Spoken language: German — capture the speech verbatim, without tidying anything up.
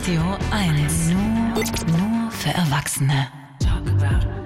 Radio eins. Nur, nur für Erwachsene. Talk about